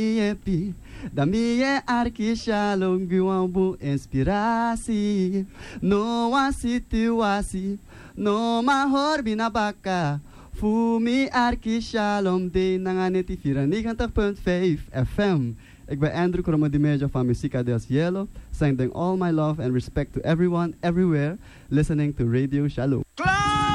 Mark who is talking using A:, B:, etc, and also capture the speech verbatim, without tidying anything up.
A: Epi, da minha arque shalom guambu inspiratie. No one situatie, no mahor binabaka. Fumi arque shalom de nanganeti vira negentig punt vijf F M. Ik ben Andrew Kromodimeja van Musica del Cielo, sending all my love and respect to everyone, everywhere, listening to Radio Shalom.